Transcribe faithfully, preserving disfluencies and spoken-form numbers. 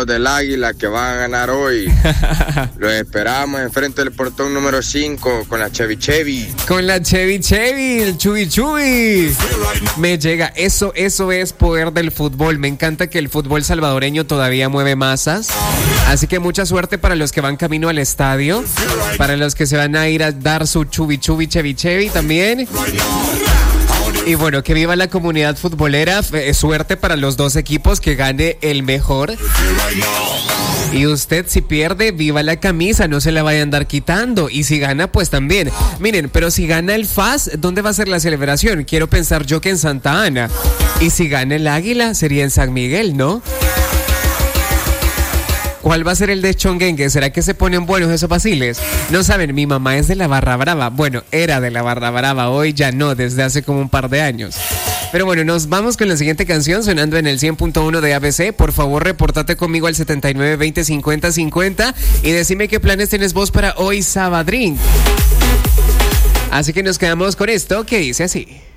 del Águila que van a ganar hoy. Los esperamos enfrente del portón número cinco con la Chevy Chevy. Con la Chevy Chevy, el Chubi Chubi. Me llega, eso, eso es poder del fútbol. Me encanta que el fútbol salvadoreño todavía mueve masas. Así que mucha suerte para los que van camino al estadio, para los que se van a ir a dar su Chubi Chubi Chevy Chevy también. Y bueno, que viva la comunidad futbolera. Eh, suerte para los dos equipos, que gane el mejor. Y usted, si pierde, viva la camisa, no se la vaya a andar quitando. Y si gana, pues también. Miren, pero si gana el F A S, ¿dónde va a ser la celebración? Quiero pensar yo que en Santa Ana. Y si gana el Águila, sería en San Miguel, ¿no? ¿Cuál va a ser el de Chonguengue? ¿Será que se ponen buenos esos vaciles? No saben, mi mamá es de la Barra Brava. Bueno, era de la Barra Brava, hoy ya no, desde hace como un par de años. Pero bueno, nos vamos con la siguiente canción sonando en el cien punto uno de A B C. Por favor, repórtate conmigo al setenta y nueve veinte cincuenta cincuenta y decime qué planes tienes vos para hoy, Sabadrín. Así que nos quedamos con esto que dice así.